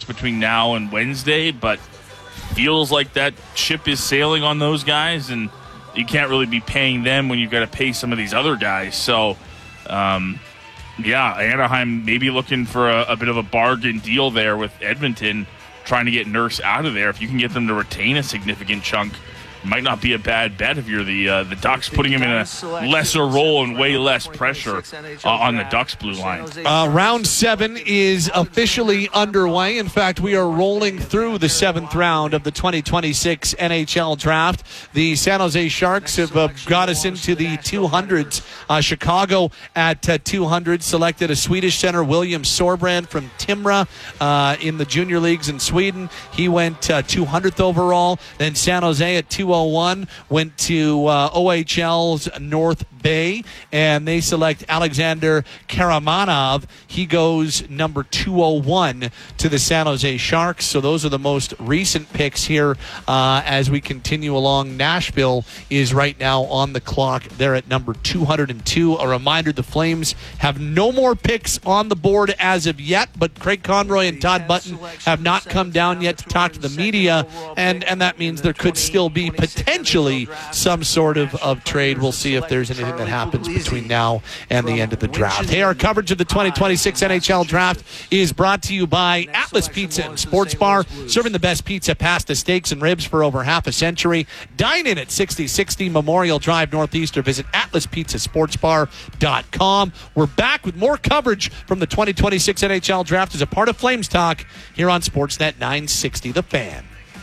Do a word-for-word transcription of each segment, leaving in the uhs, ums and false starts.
between now and Wednesday, but feels like that ship is sailing on those guys, and you can't really be paying them when you've got to pay some of these other guys. So, um, yeah, Anaheim maybe looking for a, a bit of a bargain deal there with Edmonton, trying to get Nurse out of there. If you can get them to retain a significant chunk, might not be a bad bet if you're the uh, the Ducks, putting him in a lesser role and way less pressure uh, on the Ducks blue line. Uh, round seven is officially underway. In fact, we are rolling through the seventh round of the twenty twenty-six N H L draft. The San Jose Sharks have uh, got us into the two hundreds. Uh, Chicago at uh, two hundred selected a Swedish center, William Sorbrand from Timrå uh, in the junior leagues in Sweden. He went uh, two hundredth overall. Then San Jose at two oh one went to uh, O H L's North Bay, and they select Alexander Karamanov. He goes number two oh one to the San Jose Sharks. So those are the most recent picks here uh, as we continue along. Nashville is right now on the clock. They're at number two hundred two. A reminder, the Flames have no more picks on the board as of yet, but Craig Conroy and Todd Button have not come down yet to talk to the media, and, and that means there could still be potentially some sort of, of trade. We'll see if there's anything that happens between now and the end of the draft. Hey, our coverage of the twenty twenty-six N H L draft is brought to you by Atlas Pizza and Sports Bar, serving the best pizza, pasta, steaks, and ribs for over half a century. Dine in at sixty sixty Memorial Drive Northeast, or visit atlas pizza sports bar dot com. We're back with more coverage from the twenty twenty-six N H L draft as a part of Flames Talk here on Sportsnet nine sixty The Fan.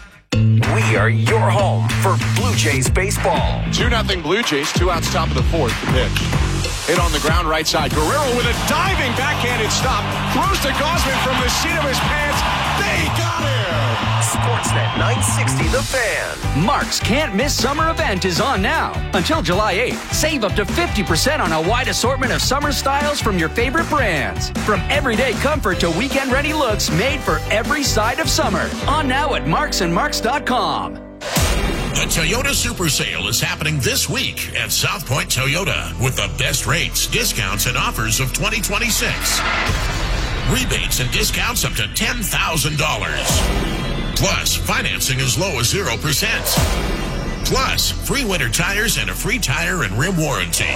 We are your home for Blue Jays baseball. two nothing Blue Jays, two outs top of the fourth. The pitch. Hit on the ground right side. Guerrero with a diving backhanded stop. Throws to Gausman from the seat of his pants. They got him! Sportsnet nine sixty The Fan. Mark's Can't Miss Summer event is on now. Until July eighth, save up to fifty percent on a wide assortment of summer styles from your favorite brands. From everyday comfort to weekend-ready looks made for every side of summer. On now at marks and marks dot com. The Toyota Super Sale is happening this week at South Point Toyota with the best rates, discounts, and offers of twenty twenty-six. Rebates and discounts up to ten thousand dollars. Plus, financing as low as zero percent. Plus, free winter tires and a free tire and rim warranty.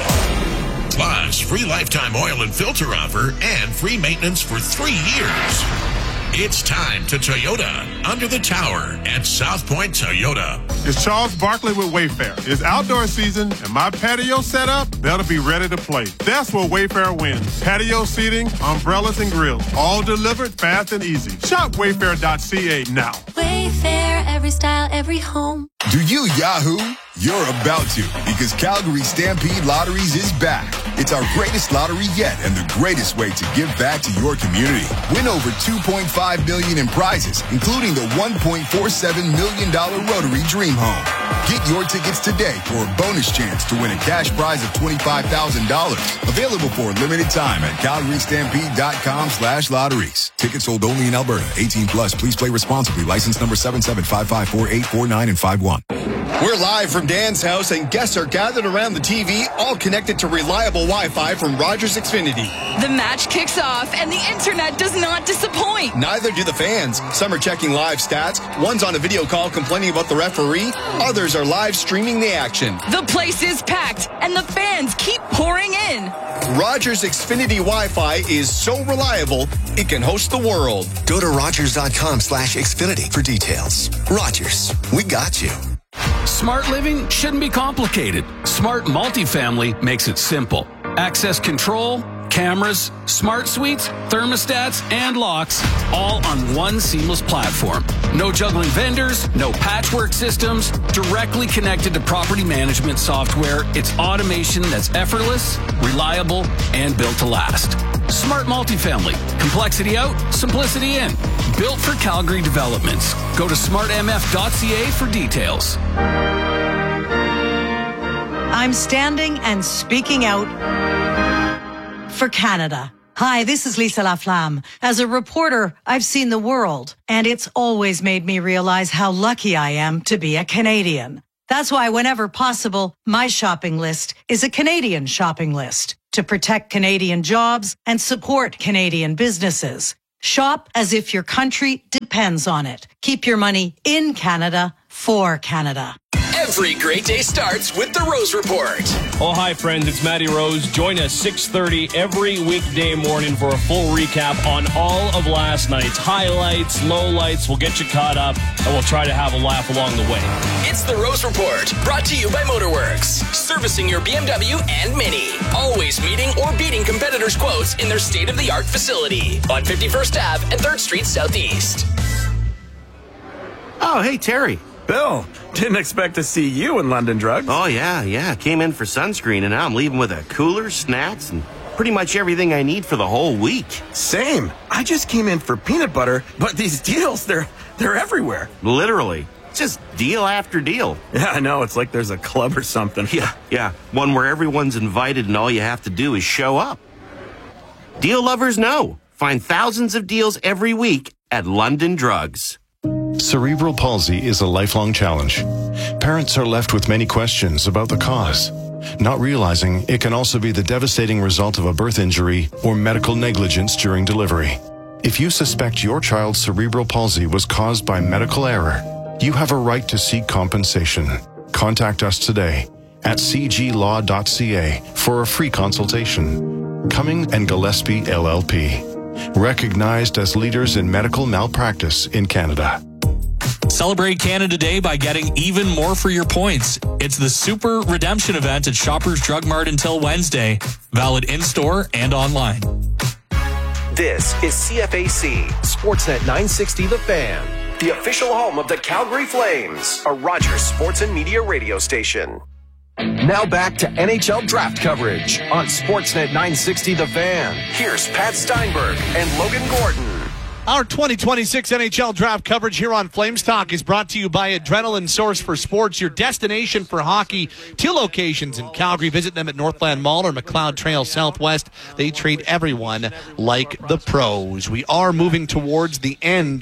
Plus, free lifetime oil and filter offer and free maintenance for three years. It's time to Toyota under the tower at South Point Toyota. It's Charles Barkley with Wayfair. It's outdoor season, and my patio set up, that'll be ready to play. That's where Wayfair wins. Patio seating, umbrellas, and grills, all delivered fast and easy. Shop wayfair dot c a now. Wayfair, every style, every home. Do you Yahoo? You're about to, because Calgary Stampede Lotteries is back. It's our greatest lottery yet and the greatest way to give back to your community. Win over two point five million dollars in prizes, including the one point four seven million dollars Rotary Dream Home. Get your tickets today for a bonus chance to win a cash prize of twenty-five thousand dollars. Available for a limited time at calgary stampede dot com slash lotteries. Tickets sold only in Alberta. eighteen plus. Please play responsibly. License number seven seven five five four eight four nine and five one. We're live from Dan's house, and guests are gathered around the T V, all connected to reliable Wi-Fi from Rogers Xfinity. The match kicks off, and the internet does not disappoint. Neither do the fans. Some are checking live stats. One's on a video call complaining about the referee. Others are live streaming the action. The place is packed, and the fans keep pouring in. Rogers Xfinity Wi-Fi is so reliable, it can host the world. Go to rogers dot com slash Xfinity for details. Rogers, we got you. Smart living shouldn't be complicated. Smart multifamily makes it simple. Access control, cameras, smart suites, thermostats, and locks, all on one seamless platform. No juggling vendors, no patchwork systems, directly connected to property management software. It's automation that's effortless, reliable, and built to last. Smart multifamily. Complexity out, simplicity in. Built for Calgary developments. Go to smart m f dot c a for details. I'm standing and speaking out for Canada. Hi, this is Lisa Laflamme. As a reporter, I've seen the world, and it's always made me realize how lucky I am to be a Canadian. That's why whenever possible, my shopping list is a Canadian shopping list to protect Canadian jobs and support Canadian businesses. Shop as if your country depends depends on it. Keep your money in Canada for Canada. Every great day starts with the Rose Report. Oh, hi, friends. It's Matty Rose. Join us six thirty every weekday morning for a full recap on all of last night's highlights, lowlights. We'll get you caught up, and we'll try to have a laugh along the way. It's the Rose Report, brought to you by Motorworks, servicing your B M W and Mini. Always meeting or beating competitors' quotes in their state-of-the-art facility on fifty-first Avenue and third Street Southeast. Oh, hey, Terry. Bill, didn't expect to see you in London Drugs. Oh, yeah, yeah. Came in for sunscreen, and now I'm leaving with a cooler, snacks, and pretty much everything I need for the whole week. Same. I just came in for peanut butter, but these deals, they're they're everywhere. Literally. Just deal after deal. Yeah, I know. It's like there's a club or something. Yeah, yeah. One where everyone's invited and all you have to do is show up. Deal lovers know. Find thousands of deals every week at London Drugs. Cerebral palsy is a lifelong challenge. Parents are left with many questions about the cause, not realizing it can also be the devastating result of a birth injury or medical negligence during delivery. If you suspect your child's cerebral palsy was caused by medical error, you have a right to seek compensation. Contact us today at c g law dot c a for a free consultation. Cumming and Gillespie L L P. Recognized as leaders in medical malpractice in Canada. Celebrate Canada Day by getting even more for your points. It's the Super Redemption event at Shoppers Drug Mart until Wednesday. Valid in-store and online. This is C F A C, Sportsnet nine sixty The Fan, the official home of the Calgary Flames, a Rogers Sports and Media radio station. Now back to N H L draft coverage on Sportsnet nine sixty The Fan. Here's Pat Steinberg and Logan Gordon. Our twenty twenty-six N H L draft coverage here on Flames Talk is brought to you by Adrenaline Source for Sports, your destination for hockey. Two locations in Calgary. Visit them at Northland Mall or McLeod Trail Southwest. They treat everyone like the pros. We are moving towards the end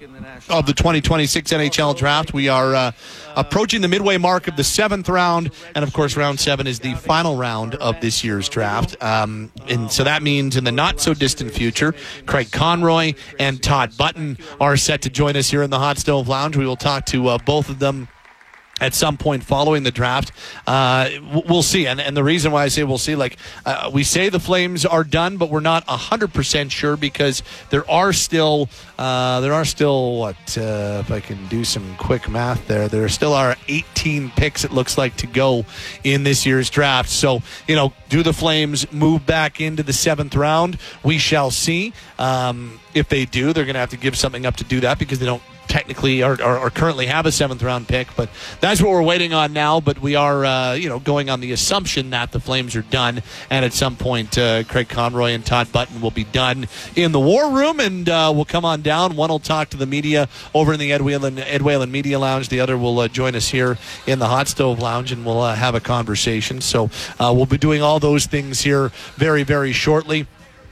of the twenty twenty-six N H L draft. We are uh, approaching the midway mark of the seventh round, and of course round seven is the final round of this year's draft. Um, and so that means in the not-so-distant future, Craig Conroy and Todd Button are set to join us here in the Hot Stove Lounge. We will talk to uh, both of them at some point following the draft. Uh, we'll see. And, and the reason why I say we'll see, like, uh, we say the Flames are done, but we're not one hundred percent sure because there are still, uh, there are still, what, uh, if I can do some quick math there, there still are eighteen picks, it looks like, to go in this year's draft. So, you know, do the Flames move back into the seventh round? We shall see. Um, if they do, they're going to have to give something up to do that because they don't technically or, or, or currently have a seventh round pick, but that's what we're waiting on now. But we are, uh, you know, going on the assumption that the Flames are done, and at some point, uh, Craig Conroy and Todd Button will be done in the war room, and uh, we'll come on down. One will talk to the media over in the Ed Whalen, Ed Whalen Media Lounge. The other will uh, join us here in the Hot Stove Lounge, and we'll uh, have a conversation. So uh, we'll be doing all those things here very, very shortly.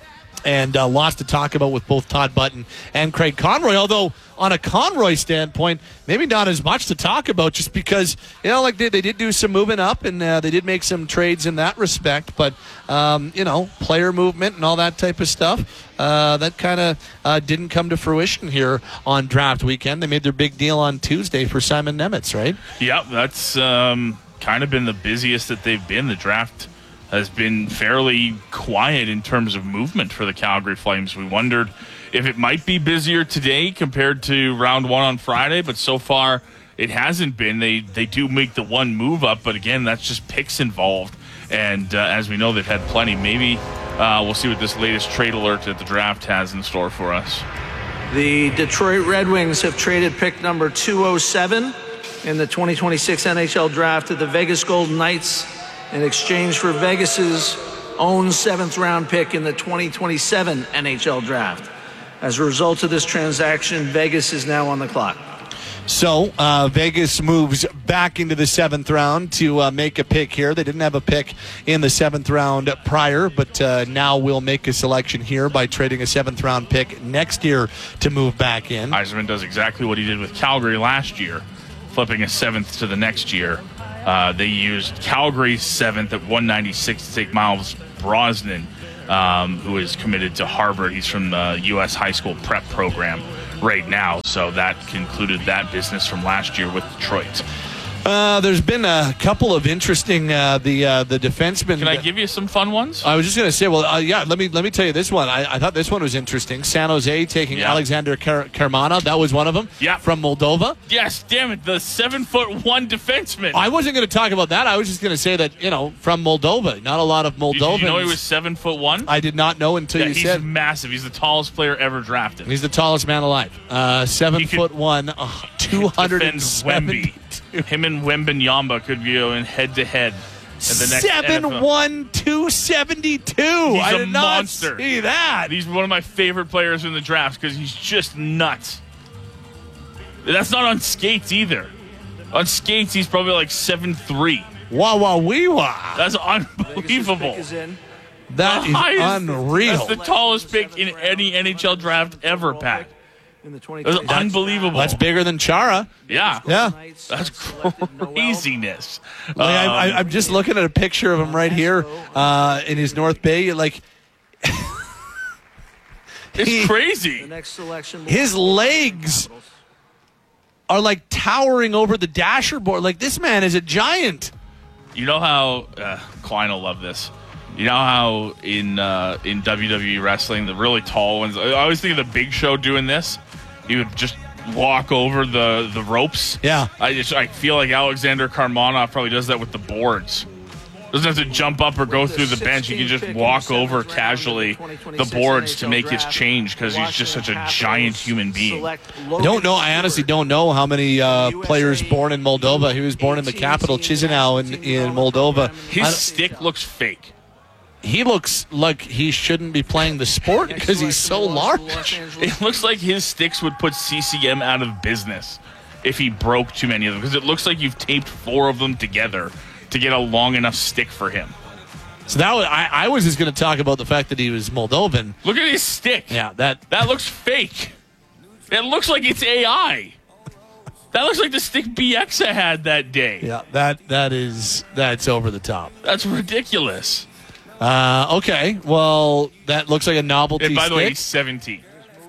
And uh, lots to talk about with both Todd Button and Craig Conroy. Although, on a Conroy standpoint, maybe not as much to talk about just because, you know, like they, they did do some moving up and uh, they did make some trades in that respect. But, um, you know, player movement and all that type of stuff, uh, that kind of uh, didn't come to fruition here on draft weekend. They made their big deal on Tuesday for Simon Nemec, right? Yeah, that's um, kind of been the busiest that they've been. The draft has been fairly quiet in terms of movement for the Calgary Flames. We wondered if it might be busier today compared to round one on Friday, but so far it hasn't been. They they do make the one move up, but again, that's just picks involved. And uh, as we know, they've had plenty. Maybe uh, we'll see what this latest trade alert at the draft has in store for us. The Detroit Red Wings have traded pick number two oh seven in the twenty twenty-six N H L draft to the Vegas Golden Knights in exchange for Vegas's own seventh round pick in the twenty twenty-seven N H L draft. As a result of this transaction, Vegas is now on the clock. So uh, Vegas moves back into the seventh round to uh, make a pick here. They didn't have a pick in the seventh round prior, but uh, now we'll make a selection here by trading a seventh round pick next year to move back in. Yzerman does exactly what he did with Calgary last year, flipping a seventh to the next year. Uh, they used Calgary's seventh at one ninety-six to take Miles Brosnan, um, who is committed to Harvard. He's from the U S high school prep program right now. So that concluded that business from last year with Detroit. Uh, there's been a couple of interesting uh, the uh, the defensemen. Can I give you some fun ones? I was just going to say, well, uh, yeah. Let me let me tell you this one. I, I thought this one was interesting. San Jose taking Yeah. Alexander Kar- Karmana. That was one of them. Yeah. From Moldova. Yes, damn it, the seven foot one defenseman. I wasn't going to talk about that. I was just going to say that, you know, from Moldova. Not a lot of Moldovans. Did you know he was seven foot one? I did not know until yeah, you he's said. massive. He's the tallest player ever drafted. He's the tallest man alive. Uh, seven foot one, uh, two hundred and seventy. Him and Wembanyama could go in head to head. Seven one two seventy two. He's I a did not monster. see that. He's one of my favorite players in the draft because he's just nuts. That's not on skates either. On skates, he's probably like seven three. Wah wah wee wah. That's unbelievable. That is highest- unreal. That's the tallest pick in any N H L draft ever, Pat. That's unbelievable. That's bigger than Chara. Yeah. Yeah. That's craziness. Like, I, I, I'm just looking at a picture of him right here uh, in his North Bay. Like, it's he- crazy. his legs are like towering over the dasher board. Like, this man is a giant. You know how uh, Klein will love this. You know how in uh, in W W E wrestling, the really tall ones. I always think of the Big Show doing this. He would just walk over the, the ropes. Yeah. I just I feel like Alexander Karmanov probably does that with the boards. Doesn't have to jump up or go through the bench. He can just walk over casually the boards to make his change because he's just such a giant human being. I don't know. I honestly don't know how many uh, players born in Moldova. He was born in the capital, Chisinau, in, in Moldova. I His stick looks fake. He looks like he shouldn't be playing the sport because he's so large. It looks like his sticks would put C C M out of business if he broke too many of them because it looks like you've taped four of them together to get a long enough stick for him. So that was, I, I was just going to talk about the fact that he was Moldovan. Look at his stick. Yeah, that that looks fake. It looks like it's A I. That looks like the stick B X A had that day. Yeah, that that is that's over the top. That's ridiculous. Uh, okay, well, that looks like a novelty And by the stick. way, he's seventeen.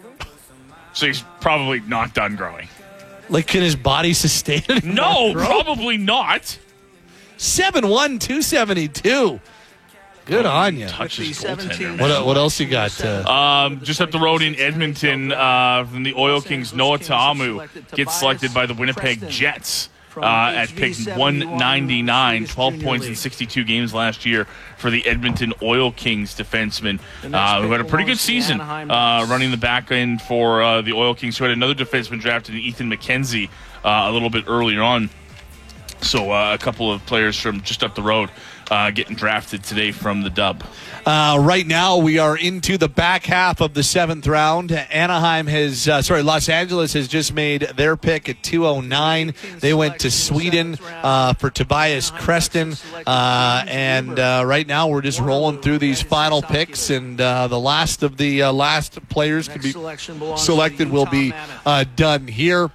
So he's probably not done growing. Like, can his body sustain it? No, probably not. seven one, two seventy-two. Good on you. Touch his goaltender, What, man. what else you got? Uh, Um, just up the road in Edmonton, uh, from the Oil Kings, Noah Ta'amu gets selected by the Winnipeg Jets uh, at pick one ninety-nine, twelve points in sixty-two games last year for the Edmonton Oil Kings defenseman, uh, who had a pretty good season uh, running the back end for uh, the Oil Kings, who had another defenseman drafted, Ethan McKenzie, uh, a little bit earlier on. So uh, a couple of players from just up the road uh, getting drafted today from the Dub. Uh, right now, we are into the back half of the seventh round. Anaheim has, uh, sorry, Los Angeles has just made their pick at two oh nine. They went to Sweden uh, for Tobias Creston. Uh, and uh, right now, we're just rolling through these final picks. And uh, the last of the uh, last players to be selected will be uh, done here.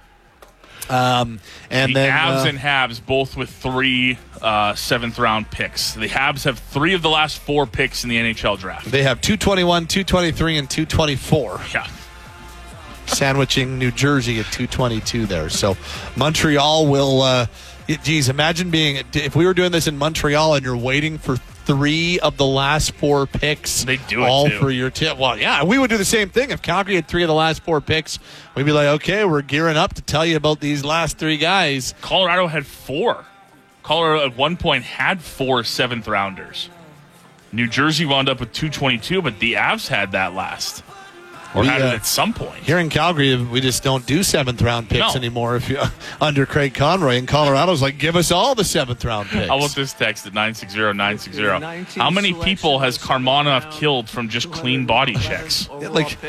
Um, and the then Avs uh, and Habs both with three uh, seventh round picks. The Habs have three of the last four picks in the N H L draft. they have two twenty-one, two twenty-three, and two twenty-four. Yeah. Sandwiching New Jersey at two twenty-two there. So Montreal will, uh, geez, imagine being, if we were doing this in Montreal and you're waiting for three of the last four picks. They do it all too. for your tip. Well, yeah, we would do the same thing. If Calgary had three of the last four picks, we'd be like, okay, we're gearing up to tell you about these last three guys. Colorado had four. Colorado at one point had four seventh rounders. New Jersey wound up with two twenty-two, but the Avs had that last. Or We, had uh, it at some point. Here in Calgary, we just don't do seventh round picks No. anymore. If you under Craig Conroy, in Colorado's like, give us all the seventh round picks. How about this text at nine six zero nine six zero? How many people has Karmanov killed from just clean body checks? Like,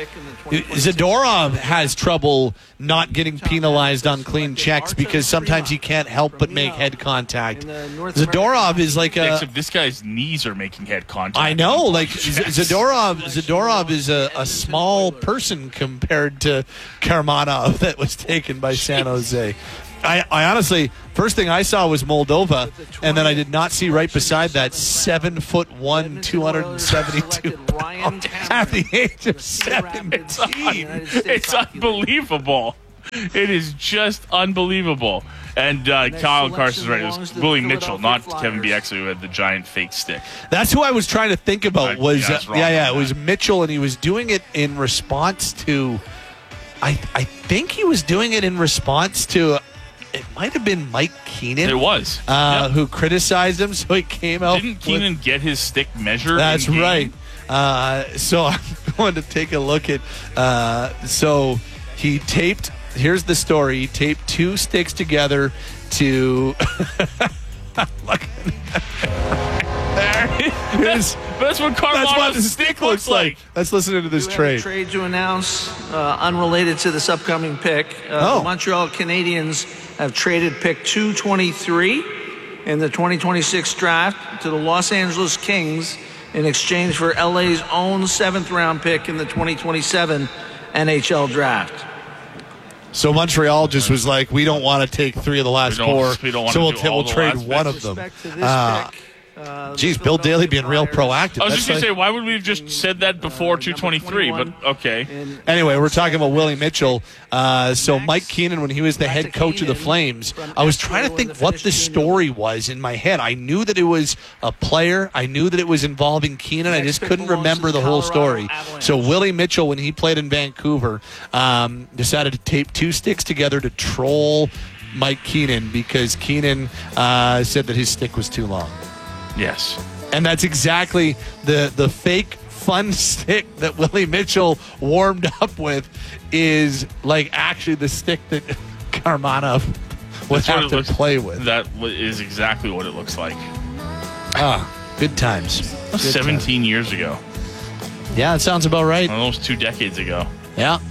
Zadorov has trouble not getting penalized on clean checks because sometimes he can't help but make head contact. Zadorov is like a. Except this guy's knees are making head contact. I know, like Z- Zadorov. Zadorov is a, a small person compared to Karmanov that was taken by San Jose. I, I honestly, first thing I saw was Moldova, and then I did not see right beside that seven foot one, two hundred seventy-two pounds at the age of seventeen. It's, un- it's unbelievable. It is just unbelievable. And uh, Kyle Carson's right. It was Willie Mitchell, not Kevin Bieksa, who had the giant fake stick. That's who I was trying to think about. I, Was yeah, uh, yeah, yeah, it was Mitchell, and he was doing it in response to. I I think he was doing it in response to. It might have been Mike Keenan. It was uh, yep. who criticized him, so he came out. Didn't Keenan with, get his stick measured? That's right. Uh, so I'm going to take a look at. Uh, so he taped. Here's the story. He taped two sticks together to. Look. There it is. That's what Carvana's That's what the stick, stick looks like. like. Let's listen into this we trade. Have a trade to announce, uh, unrelated to this upcoming pick. Uh, oh. The Montreal Canadiens have traded pick two twenty-three in the twenty twenty-six draft to the Los Angeles Kings in exchange for L A's own seventh round pick in the twenty twenty-seven N H L draft. So Montreal just was like, we don't want to take three of the last We don't- four, we don't want so to we'll, do t- all we'll the trade last one picks. of them. With respect to this Uh, pick, uh, geez, Bill Daly being real proactive. I was That's just going like- to say, why would we have just said that before two twenty-three? But okay. Anyway, we're talking about Willie Mitchell. Uh, so Mike Keenan, when he was the head coach of the Flames, I was trying to think what the story was in my head. I knew that it was a player. I knew that it was involving Keenan. I just couldn't remember the whole story. So Willie Mitchell, when he played in Vancouver, um, decided to tape two sticks together to troll Mike Keenan because Keenan uh, said that his stick was too long. Yes. And that's exactly the the fake fun stick that Willie Mitchell warmed up with is like actually the stick that Carmana would That's what have it to looks- play with. That w- is exactly what it looks like. Ah, good times. Good seventeen times. years ago. Yeah, it sounds about right. Almost two decades ago. Yeah.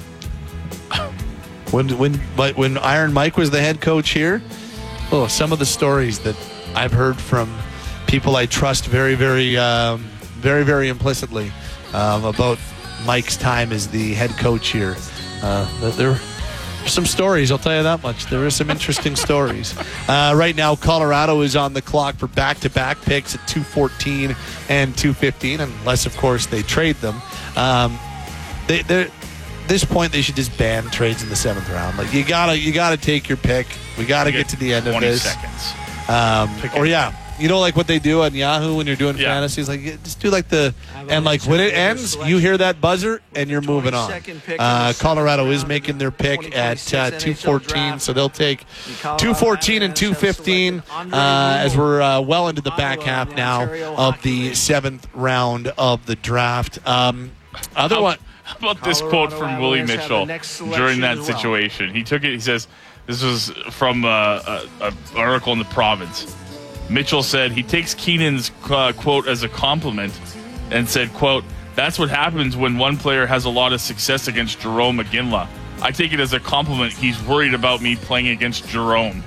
When when but when Iron Mike was the head coach here, oh, some of the stories that I've heard from people I trust very, very, um, very, very implicitly um, about Mike's time as the head coach here. Uh, there are some stories, I'll tell you that much. There are some interesting stories. Uh, right now, Colorado is on the clock for back-to-back picks at two fourteen and two fifteen, unless, of course, they trade them. Um, they, they're this point they should just ban trades in the seventh round. Like you gotta you gotta take your pick. We gotta get to the end of twenty this. seconds. Um, or yeah, you know like what they do on Yahoo when you're doing Yeah. fantasies, like yeah, just do like the and like when it ends, you hear that buzzer and you're moving on. Uh, Colorado is making their pick at uh, two fourteen, so they'll take two fourteen and two fifteen uh, as we're uh, well into the back half now of the seventh round of the draft. Um, otherwise. How about this quote from Willie Mitchell during that situation? He took it, he says, this was from uh, an article in the Province. Mitchell said he takes Keenan's uh, quote as a compliment and said, quote, that's what happens when one player has a lot of success against Jerome McGinley. I take it as a compliment. He's worried about me playing against Jerome.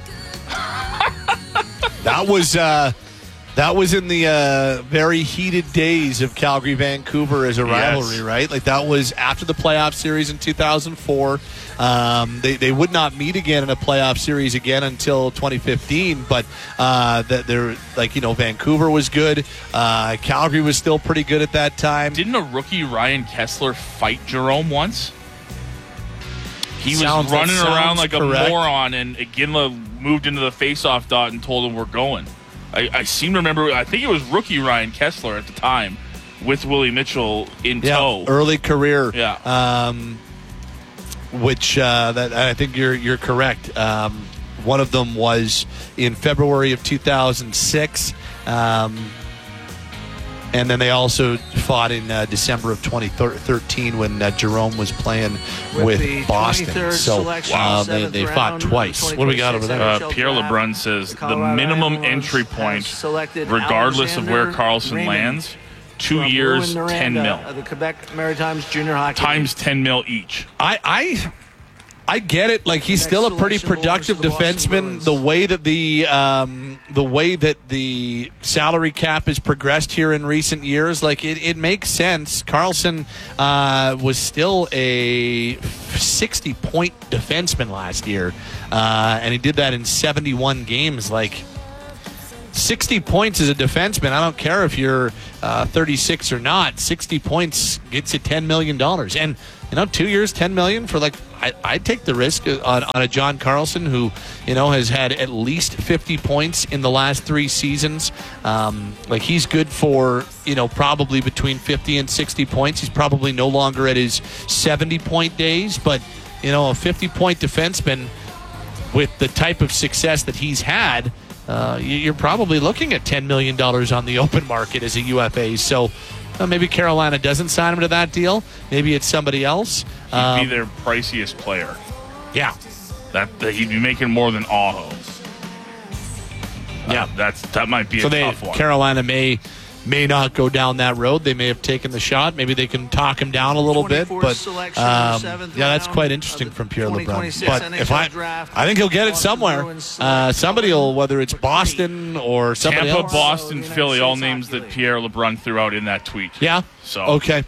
That was uh, that was in the uh, very heated days of Calgary Vancouver as a rivalry, Yes. right? Like that was after the playoff series in two thousand four. Um, they they would not meet again in a playoff series again until twenty fifteen. But uh, that they're like you know Vancouver was good. Uh, Calgary was still pretty good at that time. Didn't a rookie Ryan Kessler fight Jerome once? He Sounds- was running that sounds around like correct. a moron, and Iginla moved into the faceoff dot and told him we're going. I, I seem to remember, I think it was rookie Ryan Kessler at the time with Willie Mitchell in Yeah, tow. early career. Yeah. Um, which uh, that I think you're you're correct. Um, one of them was in February of two thousand six, um, and then they also fought in uh, December of twenty thirteen when uh, Jerome was playing With with, the Boston. twenty-third So selection, uh, they, seventh they fought round, twice. What do we got over there? Uh, Pierre LeBrun says the Colorado minimum Avalanche entry has point, selected regardless of where Alexander Carlson Raymond lands, two from years, Rouyn ten Noranda mil. of the Quebec Maritimes Junior Hockey Times ten mil each. I, I I get it. Like, he's still a pretty productive defenseman. The way that the um, the way that the salary cap has progressed here in recent years, like it, it makes sense. Karlsson uh, was still a sixty point defenseman last year, uh, and he did that in seventy-one games. Like, sixty points as a defenseman. I don't care if you're uh, thirty-six or not. sixty points gets you ten million dollars, and you know, two years, ten million dollars for like. I, I'd take the risk on, on a John Karlsson who, you know, has had at least fifty points in the last three seasons. Um, like, he's good for, you know, probably between fifty and sixty points. He's probably no longer at his seventy point days, but, you know, a fifty point defenseman with the type of success that he's had, uh, you're probably looking at ten million dollars on the open market as a U F A. So, Uh, maybe Carolina doesn't sign him to that deal. Maybe it's somebody else. He'd um, be their priciest player. Yeah. That, that he'd be making more than Aho. Yeah. Uh, that's that might be so a they, tough one. Carolina may may not go down that road. They may have taken the shot. Maybe they can talk him down a little bit. But um, yeah, that's quite interesting from Pierre LeBrun. But if I, I think he'll get it somewhere. Uh, somebody will, whether it's Boston or somebody Tampa, else. Boston, Philly, all names that Pierre LeBrun threw out in that tweet. Yeah. So okay.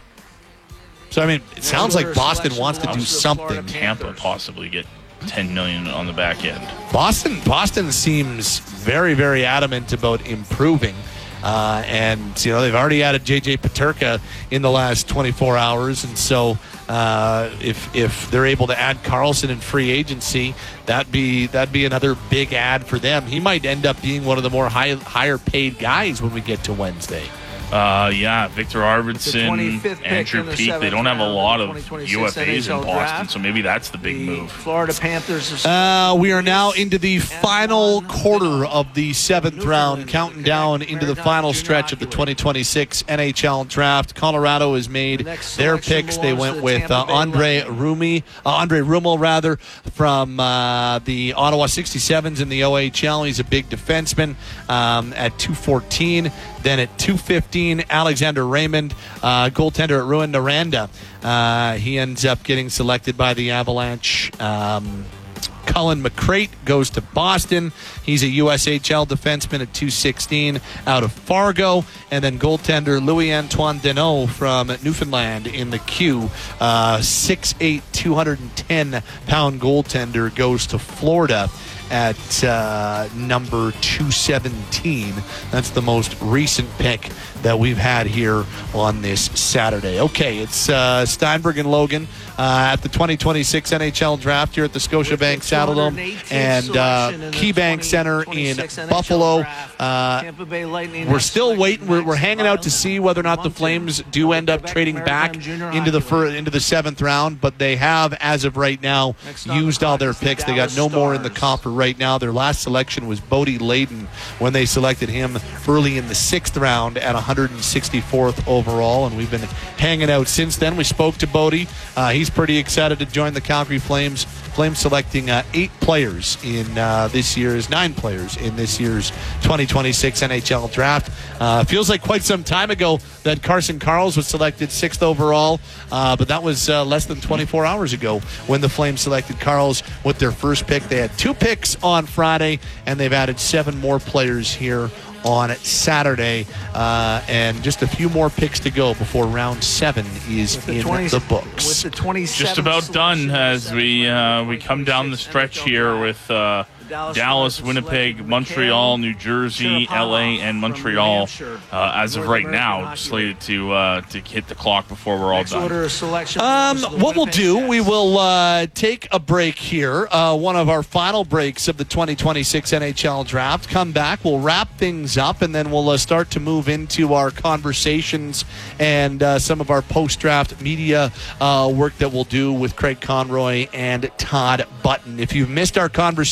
So I mean, it sounds like Boston wants to do something. Tampa possibly get ten million dollars on the back end. Boston, Boston seems very, very adamant about improving. Uh, and, you know, they've already added J J Peterka in the last twenty-four hours. And so uh, if if they're able to add Karlsson in free agency, that'd be that'd be another big add for them. He might end up being one of the more high, higher paid guys when we get to Wednesday. Uh, yeah, Victor Arvidsson, Andrew Peeke. They don't have a lot of U F As in Boston, so maybe that's the big move. Florida Panthers. Uh, we are now into the final quarter of the seventh round, counting down into the final stretch of the twenty twenty-six N H L draft. Colorado has made their picks. They went with uh, Andre Rumi, uh, Andre Rummel rather, from uh, the Ottawa sixty-sevens in the O H L. He's a big defenseman um, at two fourteen. Then at two fifteen, Alexander Raymond, uh, goaltender at Rouyn-Noranda. Uh, he ends up getting selected by the Avalanche. Um, Cullen McCrate goes to Boston. He's a U S H L defenseman at two sixteen out of Fargo. And then goaltender Louis-Antoine Deneau from Newfoundland in the queue. Uh, six eight, two hundred ten pound goaltender goes to Florida at uh, number two seventeen. That's the most recent pick that we've had here on this Saturday. Okay, it's uh, Steinberg and Logan uh, at the twenty twenty-six N H L draft here at the Scotiabank Saddledome and uh, KeyBank Center in Buffalo. Uh, we're still waiting. We're, we're hanging out to see whether or not the Flames do end up trading back into the fir- into the seventh round, but they have, as of right now, used all their picks. They got no more in the coffer right now. Their last selection was Bodie Layton when they selected him early in the sixth round at one hundred sixty-fourth overall, and we've been hanging out since then. We spoke to Bodie. Uh, he's pretty excited to join the Calgary Flames. Flames selecting uh, eight players in uh, this year's, nine players in this year's twenty twenty-six N H L draft. Uh, feels like quite some time ago that Carson Karls was selected sixth overall, uh, but that was uh, less than twenty-four hours ago when the Flames selected Karls with their first pick. They had two picks on Friday, and they've added seven more players here on Saturday, uh, and just a few more picks to go before round seven is the in twenty, the books. With the twenty-seven Just about done as we uh, we come down the stretch here with uh, Dallas, Dallas, Winnipeg, Montreal, New Jersey, L A, and Montreal. Uh, as of right now, slated to uh, to hit the clock before we're all done. Um, what we'll do, we will uh, take a break here, uh, one of our final breaks of the twenty twenty-six N H L draft. Come back, we'll wrap things up, and then we'll uh, start to move into our conversations and uh, some of our post-draft media uh, work that we'll do with Craig Conroy and Todd Button. If you've missed our conversations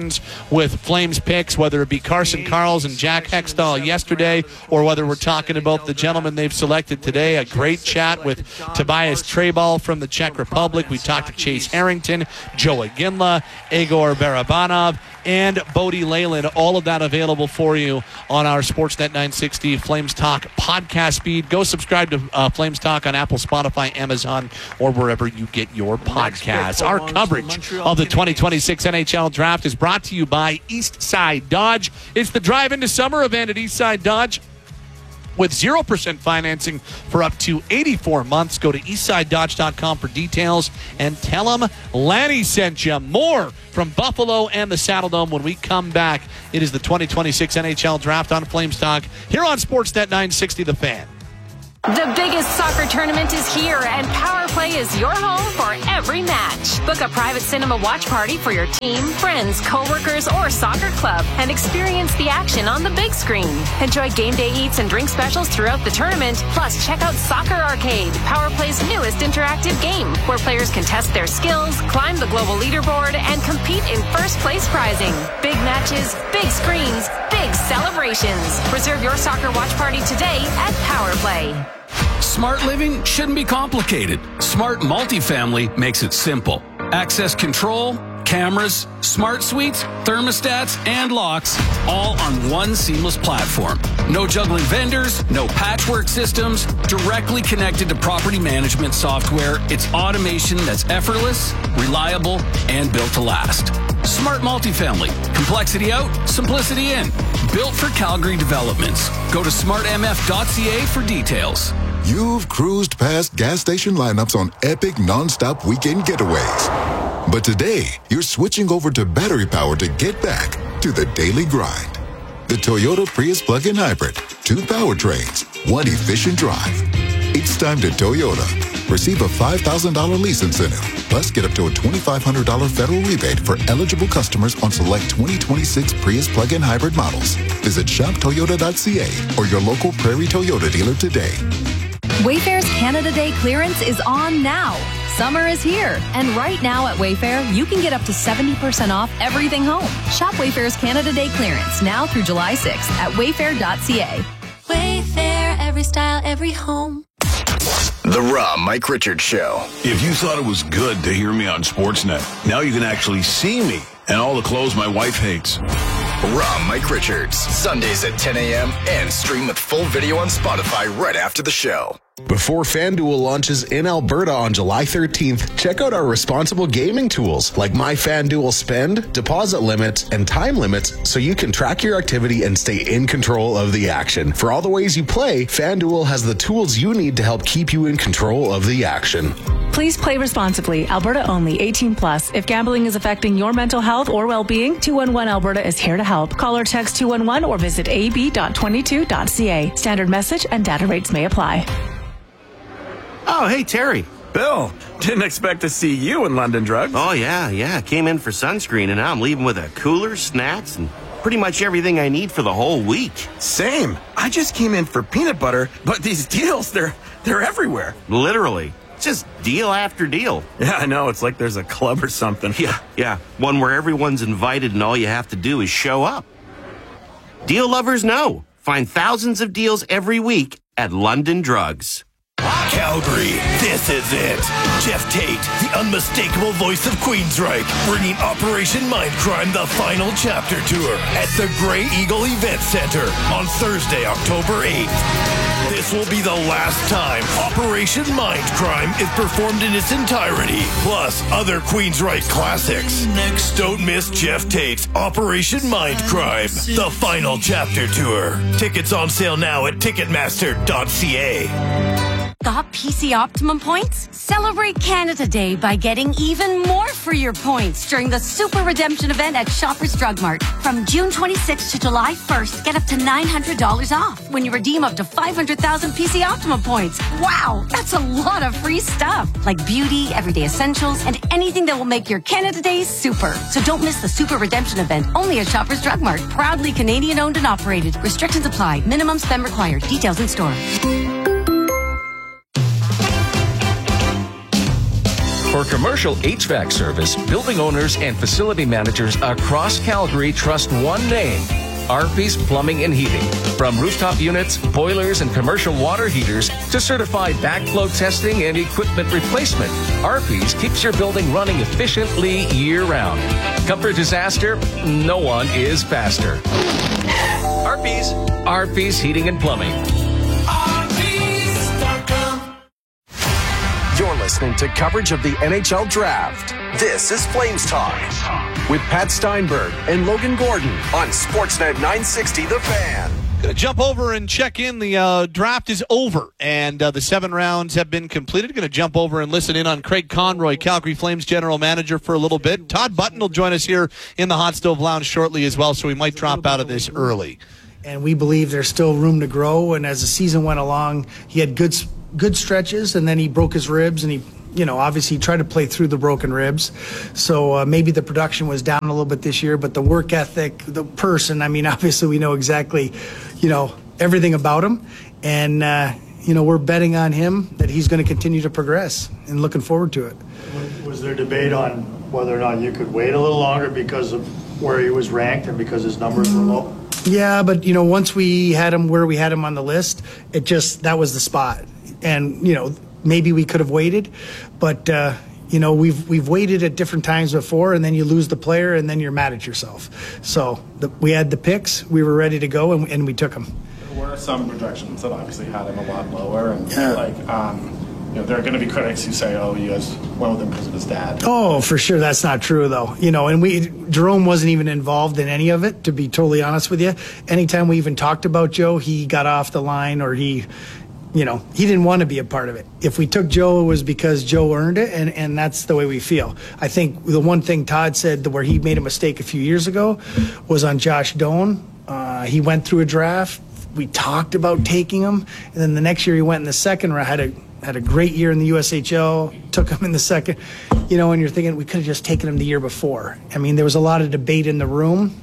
questions with Flames picks, whether it be Carson Carls and Jack Hextall yesterday, or whether we're talking about the gentleman they've selected today. A great chat with Tobias Treball from the Czech Republic. We talked to Chase Harrington, Joe Aginla, Egor Barabanov, and Bodie Leyland. All of that available for you on our Sportsnet nine sixty Flames Talk podcast feed. Go subscribe to uh, Flames Talk on Apple, Spotify, Amazon, or wherever you get your podcasts. Our coverage of the twenty twenty-six N H L Draft is brought to you by Eastside Dodge. It's the Drive Into Summer event at Eastside Dodge with zero percent financing for up to eighty-four months. Go to eastside dodge dot com for details and tell them Lanny sent you. More from Buffalo and the Saddle Dome when we come back. It is the twenty twenty-six N H L Draft on Flames Talk here on Sportsnet nine sixty The Fan. The biggest soccer tournament is here, and Power Play is your home for every match. Book a private cinema watch party for your team, friends, coworkers, or soccer club, and experience the action on the big screen. Enjoy game day eats and drink specials throughout the tournament. Plus, check out Soccer Arcade, Power Play's newest interactive game, where players can test their skills, climb the global leaderboard, and compete in first place prizing. Big matches, big screens, big celebrations. Reserve your soccer watch party today at Power Play. Smart living shouldn't be complicated. Smart multifamily makes it simple. Access control, cameras, smart suites, thermostats, and locks, all on one seamless platform. No juggling vendors, no patchwork systems, directly connected to property management software. It's automation that's effortless, reliable, and built to last. Smart multifamily. Complexity out, simplicity in. Built for Calgary developments. Go to smart m f dot c a for details. You've cruised past gas station lineups on epic non-stop weekend getaways. But today, you're switching over to battery power to get back to the daily grind. The Toyota Prius plug-in hybrid. Two powertrains, one efficient drive. It's time to Toyota. Receive a five thousand dollars lease incentive. Plus, get up to a twenty-five hundred dollars federal rebate for eligible customers on select twenty twenty-six Prius plug-in hybrid models. Visit shop toyota dot c a or your local Prairie Toyota dealer today. Wayfair's Canada Day clearance is on now. Summer is here, and right now at Wayfair, you can get up to seventy percent off everything home. Shop Wayfair's Canada Day clearance now through July sixth at wayfair dot c a. Wayfair, every style, every home. The Raw Mike Richards Show. If you thought it was good to hear me on Sportsnet, now you can actually see me and all the clothes my wife hates. Raw Mike Richards, Sundays at ten a.m. and stream with full video on Spotify right after the show. Before FanDuel launches in Alberta on July thirteenth, check out our responsible gaming tools like My FanDuel Spend, deposit limits, and time limits so you can track your activity and stay in control of the action. For all the ways you play, FanDuel has the tools you need to help keep you in control of the action. Please play responsibly. Alberta only. eighteen plus. If gambling is affecting your mental health or well-being, two one one Alberta is here to help. Call or text two one one or visit a b dot twenty-two dot c a. Standard message and data rates may apply. Oh, hey, Terry. Bill, didn't expect to see you in London Drugs. Oh, yeah, yeah. Came in for sunscreen, and now I'm leaving with a cooler, snacks, and pretty much everything I need for the whole week. Same. I just came in for peanut butter, but these deals, they're they're everywhere. Literally. Just deal after deal. Yeah, I know. It's like there's a club or something. Yeah, yeah. One where everyone's invited and all you have to do is show up. Deal lovers know. Find thousands of deals every week at London Drugs. Calgary, this is it. Jeff Tate, the unmistakable voice of Queensryche, bringing Operation Mindcrime, the final chapter tour at the Grey Eagle Event Center on Thursday, October eighth. This will be the last time Operation Mindcrime is performed in its entirety, plus other Queensryche classics. Next, don't miss Jeff Tate's Operation Mindcrime, the final chapter tour. Tickets on sale now at ticketmaster dot c a. Got P C Optimum points? Celebrate Canada Day by getting even more for your points during the Super Redemption event at Shoppers Drug Mart. From June twenty-sixth to July first, get up to nine hundred dollars off when you redeem up to five hundred thousand P C Optimum points. Wow, that's a lot of free stuff, like beauty, everyday essentials, and anything that will make your Canada Day super. So don't miss the Super Redemption event, only at Shoppers Drug Mart. Proudly Canadian owned and operated. Restrictions apply. Minimum spend required. Details in store. For For commercial H V A C service, building owners and facility managers across Calgary trust one name, Arpy's Plumbing and Heating. From rooftop units, boilers, and commercial water heaters to certified backflow testing and equipment replacement, Arpy's keeps your building running efficiently year-round. Come for a disaster, no one is faster. Arpy's. Arpy's Heating and Plumbing. You're listening to coverage of the N H L Draft. This is Flames Talk with Pat Steinberg and Logan Gordon on Sportsnet nine sixty The Fan. Gonna jump over and check in. The uh, draft is over, and uh, the seven rounds have been completed. Gonna jump over and listen in on Craig Conroy, Calgary Flames general manager, for a little bit. Todd Button will join us here in the Hot Stove Lounge shortly as well, so we might drop out of this early. And we believe there's still room to grow, and as the season went along, he had good good stretches, and then he broke his ribs, and he, you know, obviously tried to play through the broken ribs. So uh, maybe the production was down a little bit this year, but the work ethic, the person, I mean, obviously we know exactly, you know, everything about him. And, uh, you know, we're betting on him that he's going to continue to progress and looking forward to it. Was there debate on whether or not you could wait a little longer because of where he was ranked and because his numbers were low? Yeah, but, you know, once we had him where we had him on the list, it just, that was the spot. And, you know, maybe we could have waited, but, uh, you know, we've we've waited at different times before, and then you lose the player, and then you're mad at yourself. So the, we had the picks, we were ready to go, and, and we took them. There were some projections that obviously had him a lot lower, and yeah. like, um, you know, there are going to be critics who say, "Oh, you guys went with him because of his dad." Oh, for sure, that's not true, though. You know, and we Jerome wasn't even involved in any of it, to be totally honest with you. Anytime we even talked about Joe, he got off the line, or he. You know, he didn't want to be a part of it. If we took Joe, it was because Joe earned it, and, and that's the way we feel. I think the one thing Todd said where he made a mistake a few years ago was on Josh Doan. Uh, he went through a draft. We talked about taking him, and then the next year he went in the second round, had a had a great year in the U S H L, took him in the second. You know, and you're thinking we could have just taken him the year before. I mean, there was a lot of debate in the room,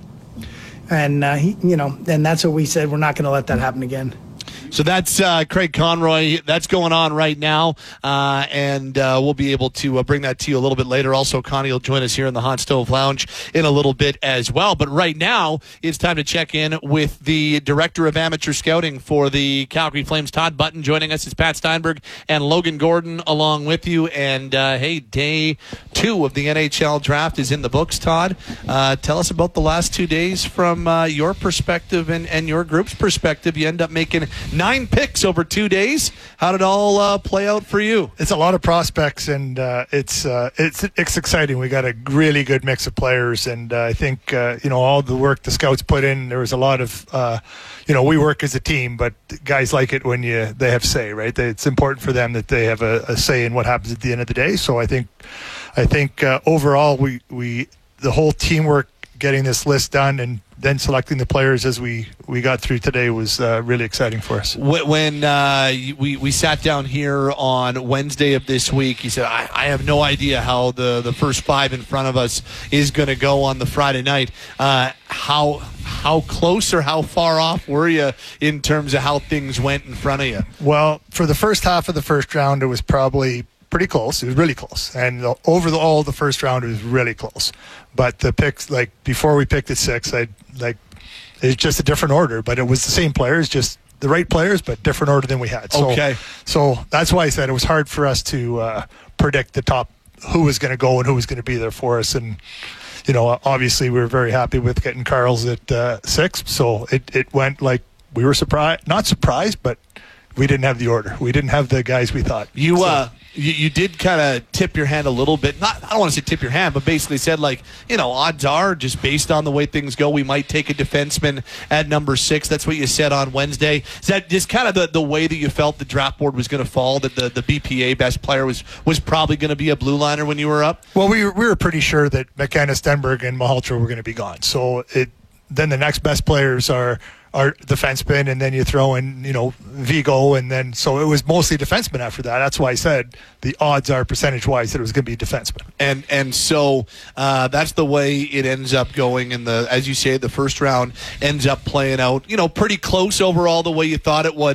and, uh, he, you know, and that's what we said. We're not going to let that happen again. So that's uh, Craig Conroy. That's going on right now, uh, and uh, we'll be able to uh, bring that to you a little bit later. Also, Connie will join us here in the Hot Stove Lounge in a little bit as well. But right now, it's time to check in with the Director of Amateur Scouting for the Calgary Flames, Todd Button. Joining us is Pat Steinberg and Logan Gordon along with you. And, uh, hey, day two of the N H L Draft is in the books, Todd. Uh, tell us about the last two days from uh, your perspective and, and your group's perspective. You end up making nine picks over two days. How did it all uh, play out for you? It's a lot of prospects, and uh, it's uh, it's it's exciting. We got a really good mix of players, and uh, I think uh, you know all the work the scouts put in. There was a lot of uh, you know we work as a team, but guys like it when you they have say, right? They, it's important for them that they have a, a say in what happens at the end of the day. So I think I think uh, overall we we the whole teamwork getting this list done and then selecting the players as we, we got through today was uh, really exciting for us. When uh, we, we sat down here on Wednesday of this week, he said, I, I have no idea how the, the first five in front of us is going to go on the Friday night. Uh, how how close or how far off were you in terms of how things went in front of you? Well, for the first half of the first round, it was probably pretty close. It was really close. And the, over the, all the first round, it was really close. But the picks, like before we picked at six, I like it's just a different order, but it was the same players, just the right players, but different order than we had. So, okay. So that's why I said it was hard for us to uh, predict the top, who was going to go and who was going to be there for us. And, you know, obviously we were very happy with getting Carl's at uh, six. So it, it went like we were surprised, not surprised, but we didn't have the order. We didn't have the guys we thought. You, so, uh, You, you did kind of tip your hand a little bit. Not, I don't want to say tip your hand, but basically said, like, you know, odds are, just based on the way things go, we might take a defenseman at number six. That's what you said on Wednesday. Is that just kind of the, the way that you felt the draft board was going to fall, that the, the B P A best player was, was probably going to be a blue liner when you were up? Well, we were, we were pretty sure that McKenna, Stenberg, and Malhotra were going to be gone. So it then the next best players are our defenseman, and then you throw in, you know, Vigo, and then so it was mostly defenseman after that. That's why I said the odds are percentage-wise that it was going to be defenseman. And and so uh, that's the way it ends up going. And the as you say, the first round ends up playing out, you know, pretty close overall the way you thought it would.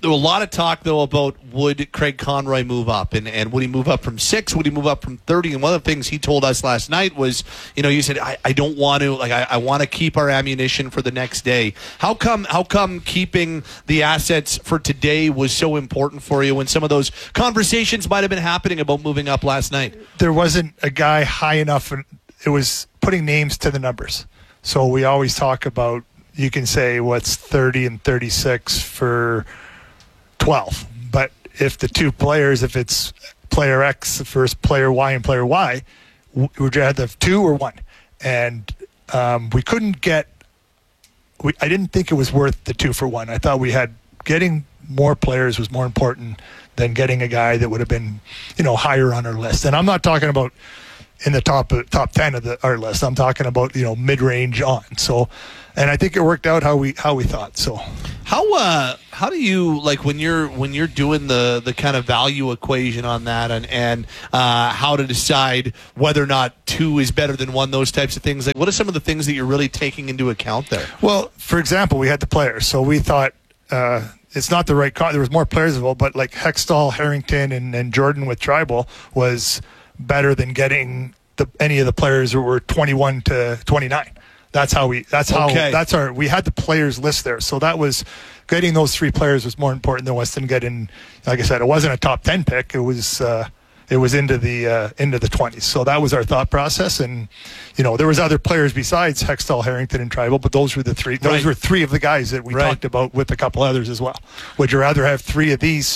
There was a lot of talk, though, about would Craig Conroy move up, and, and would he move up from six? Would he move up from thirty? And one of the things he told us last night was, you know, you said, I, I don't want to, like, I, I want to keep our ammunition for the next day. How come How come keeping the assets for today was so important for you when some of those conversations might have been happening about moving up last night? There wasn't a guy high enough, and it was putting names to the numbers. So we always talk about, you can say what's thirty and thirty-six for twelve, but if the two players, if it's player X versus player Y and player Y, would you rather have two or one? And um, we couldn't get, we, I didn't think it was worth the two for one. I thought we had, getting more players was more important than getting a guy that would have been, you know, higher on our list. And I'm not talking about in the top top ten of the our list. I'm talking about, you know, mid-range on. So, and I think it worked out how we how we thought. So, how uh how do you, like, when you're when you're doing the the kind of value equation on that, and and uh, how to decide whether or not two is better than one, those types of things? Like, what are some of the things that you're really taking into account there? Well, for example, we had the players, so we thought. Uh, It's not the right. Con- there was more players involved, but like Hextall, Harrington, and, and Jordan with Tribal was better than getting the, any of the players who were twenty-one to twenty-nine. That's how we. That's how. Okay. That's our. We had the players list there, so that was getting those three players was more important than Weston getting. Like I said, it wasn't a top ten pick. It was. Uh, it was into the uh, into the twenties. So that was our thought process, and you know there was other players besides Hextall, Harrington, and Tribal, but those were the three. Those Right. were three of the guys that we Right. talked about with a couple others as well. Would you rather have three of these